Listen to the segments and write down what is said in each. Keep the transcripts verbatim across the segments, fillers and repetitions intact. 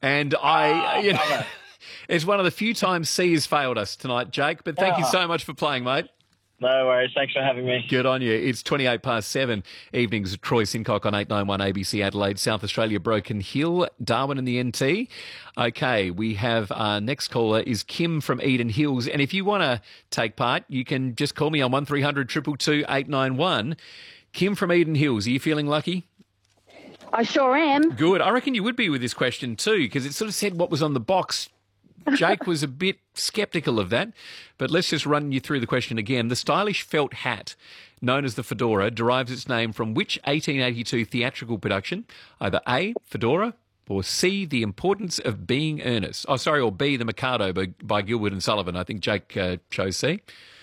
And I, Oh, you know, bummer. it's one of the few times C has failed us tonight, Jake. But thank you Oh. so much for playing, mate. No worries. Thanks for having me. Good on you. It's twenty-eight past seven. Evenings with Troy Sincock on eight ninety-one A B C Adelaide, South Australia, Broken Hill, Darwin and the N T. Okay, we have our next caller is Kim from Eden Hills. And if you want to take part, you can just call me on one three hundred two two two eight nine one. Kim from Eden Hills, are you feeling lucky? I sure am. Good. I reckon you would be with this question too, because it sort of said what was on the box. Jake was a bit sceptical of that, but let's just run you through the question again. The stylish felt hat, known as the fedora, derives its name from which eighteen eighty-two theatrical production? Either A, Fedora, or C, The Importance of Being Earnest. Oh, sorry, or B, The Mikado by, by Gilbert and Sullivan. I think Jake uh, chose C.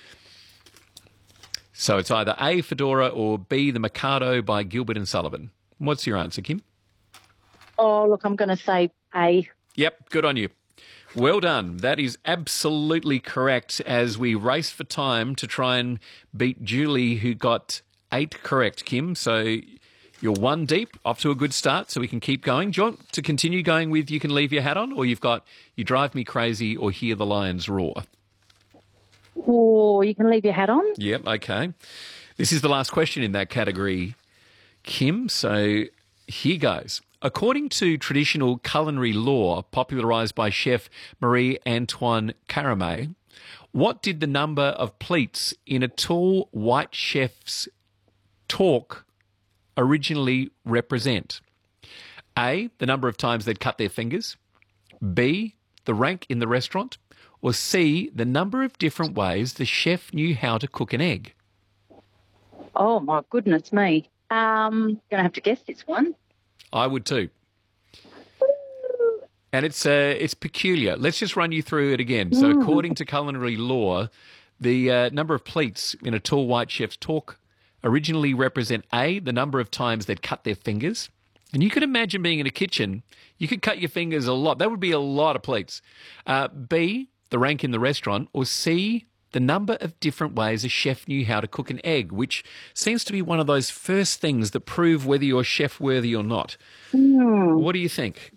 So it's either A, Fedora, or B, The Mikado by Gilbert and Sullivan. What's your answer, Kim? Oh, look, I'm going to say A. Yep, good on you. Well done. That is absolutely correct as we race for time to try and beat Julie, who got eight correct, Kim. So you're one deep, off to a good start, so we can keep going. Do you want to continue going with You Can Leave Your Hat On, or you've got You Drive Me Crazy or Hear the Lions Roar? Oh, You Can Leave Your Hat On? Yep, okay. This is the last question in that category, Kim, so here goes. According to traditional culinary lore popularised by chef Marie-Antoine Carême, what did the number of pleats in a tall white chef's talk originally represent? A, the number of times they'd cut their fingers, B, the rank in the restaurant, or C, the number of different ways the chef knew how to cook an egg? Oh, my goodness me. Um, going to have to guess this one. I would too. And it's uh, it's peculiar. Let's just run you through it again. So Mm. according to culinary lore, the uh, number of pleats in a tall white chef's talk originally represent A, the number of times they'd cut their fingers. And you could imagine being in a kitchen, you could cut your fingers a lot. That would be a lot of pleats. Uh, B, the rank in the restaurant, or C, the number of different ways a chef knew how to cook an egg, which seems to be one of those first things that prove whether you're chef-worthy or not. Mm. What do you think?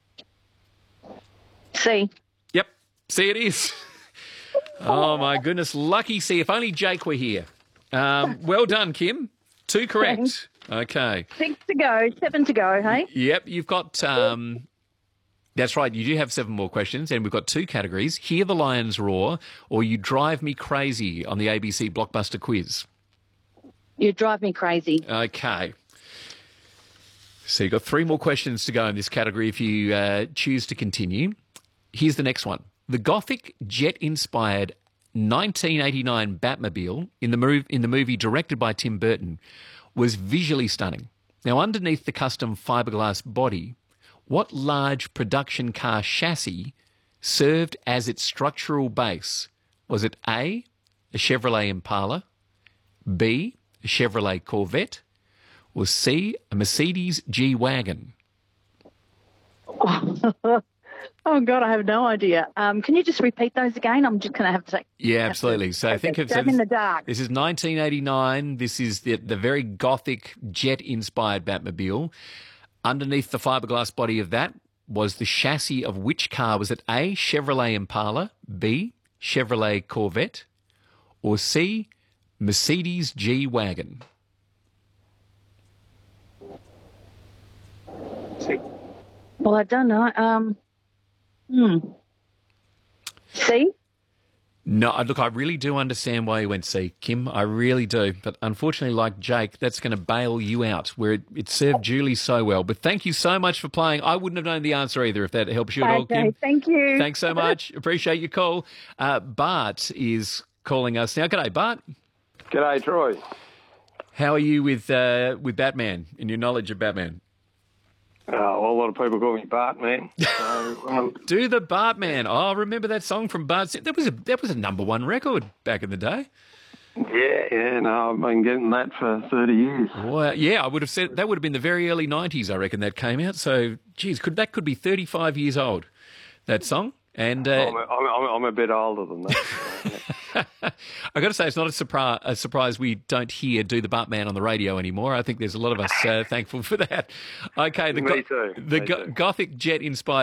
C. Yep, C it is. Oh, my goodness. Lucky C. If only Jake were here. Um, well done, Kim. Two correct. Okay. Six to go, seven to go, hey? Yep, you've got... Um, that's right, you do have seven more questions, and we've got two categories. Hear the Lions Roar, or You Drive Me Crazy on the A B C Blockbuster Quiz. You drive me crazy. Okay. So you've got three more questions to go in this category if you uh, choose to continue. Here's the next one. The Gothic jet-inspired nineteen eighty-nine Batmobile in the, move, in the movie directed by Tim Burton was visually stunning. Now, underneath the custom fiberglass body, what large production car chassis served as its structural base? Was it A, a Chevrolet Impala, B, a Chevrolet Corvette, or C, a Mercedes G-Wagon? Oh, God, I have no idea. Um, can you just repeat those again? I'm just going to have to take... Yeah, absolutely. So I think of... I'm in the dark. This is nineteen eighty-nine. This is the, the very Gothic jet-inspired Batmobile. Underneath the fiberglass body of that was the chassis of which car? Was it A, Chevrolet Impala, B, Chevrolet Corvette, or C, Mercedes G-Wagon? Well, I don't know. Um, hmm. C? No, look, I really do understand why you went C, Kim. I really do. But unfortunately, like Jake, that's going to bail you out, where it, it served Julie so well. But thank you so much for playing. I wouldn't have known the answer either, if that helps you at all, Okay, Kim. thank you. Thanks so much. Appreciate your call. Uh, Bart is calling us now. G'day, Bart. G'day, Troy. How are you with uh, with Batman, in your knowledge of Batman? Uh, well, a lot of people call me Bart, man. So, um, Do the Bartman. Oh, remember that song from Bart? That was a that was a number one record back in the day. yeah, yeah, no, I've been getting that for thirty years. Well, yeah, I would have said that would have been the very early nineties, I reckon, that came out. So, geez, could that could be thirty-five years old, that song? And uh, I'm, a, I'm, a, I'm a bit older than that. I got to say, it's not a, surpri- a surprise we don't hear Do the Bartman on the radio anymore. I think there's a lot of us uh, thankful for that. Okay, the, Me too. the Me go- too. Gothic jet inspired